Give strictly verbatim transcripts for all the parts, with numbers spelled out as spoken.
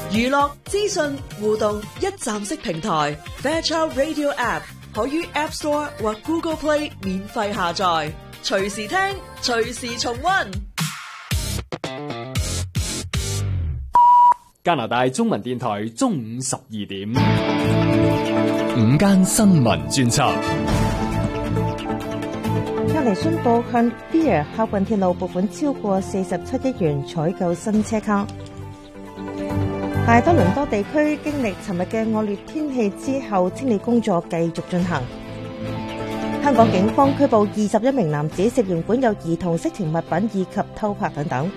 娛樂、資訊、互動一站式平台 Fairchild Radio App 可於 App Store 或 Google Play 免費下載，隨時聽，隨時重溫。 加拿大中文電台中午十二點， 午間新聞專輯。 隔離宣布向 Via 客運鐵路撥款超過四十七億元採購新車卡。大多倫多地區經歷尋日嘅惡劣天氣之後，清理工作繼續進行。香港警方拘捕二十一名男子，涉嫌管有兒童色情物品以及偷拍等等。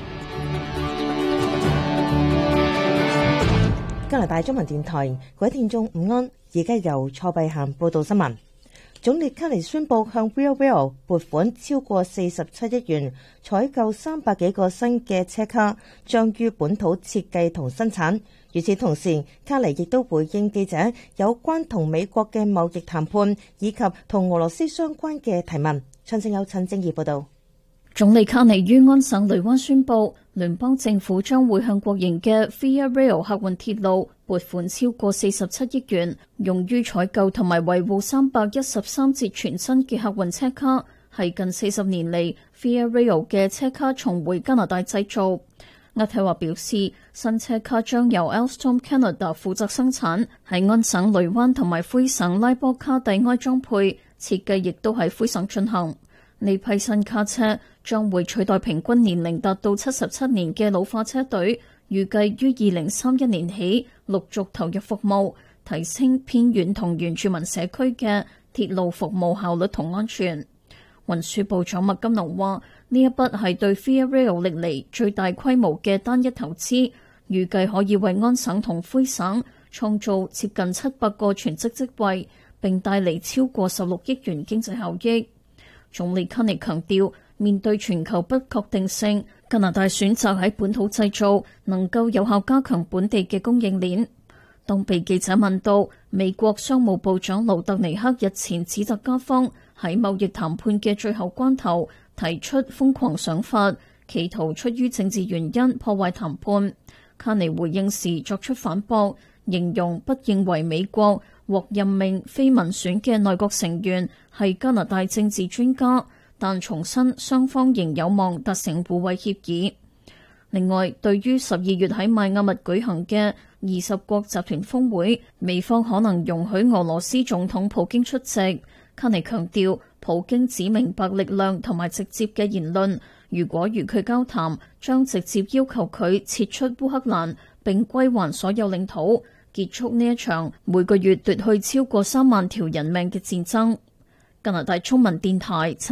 加拿大中文電台，各位聽眾午安，而家由蔡碧嫻報道新聞。總理卡尼宣布向 RealReal 撥款超過四十七億元，採購三百幾個新嘅車卡，將於本土設計同生產。與此同時，卡尼亦都回應記者有關同美國嘅貿易談判以及同俄羅斯相關嘅提問。詳情有陳正義報道。 總理卡尼於安省雷灣宣布，聯邦政府將會向國營嘅 Via Rail 客運鐵路撥款超過四十七億元，用於採購同埋維護三百一十三節全新嘅客運車卡，係近四十年嚟 Via Rail 嘅車卡重回加拿大製造。渥太華表示，新車卡將由 Alstom Canada 負責生產，喺安省雷灣同埋魁省拉波卡蒂埃裝配，設計亦都喺魁省進行。呢批新卡車將會取代平均年齡達到七十七年嘅老化車隊，預計於二零三一年起陸續投入服務，提升偏遠同原住民社區嘅鐵路服務效率同安全。運輸部長麥金龍話：呢一筆係對 Via Rail 歷嚟最大規模嘅單一投資，預計可以為安省同魁省創造接近七百個全職職位，並帶嚟超過十六億元經濟效益。總理卡尼強調，面對全球不確定性，加拿大選擇喺本土製造，能夠有效加強本地嘅供應鏈。當被記者問到美國商務部長盧特尼克日前指責加方喺貿易談判嘅最後關頭提出瘋狂想法，企圖出於政治原因破壞談判，卡尼回應時作出反駁，形容不認為美國獲任命非民選嘅內閣成員係加拿大政治專家，但重申雙方仍有望達成互惠協議。另外，對於十二月喺邁阿密舉行嘅二十國集團峰會，美方可能容許俄羅斯總統普京出席，卡尼強調普京只明白力量同埋直接嘅言論，如果與佢交談，將直接要求佢撤出烏克蘭並歸還所有領土，結束呢一場每個月奪去超過三萬條人命嘅戰爭。加拿大中文電台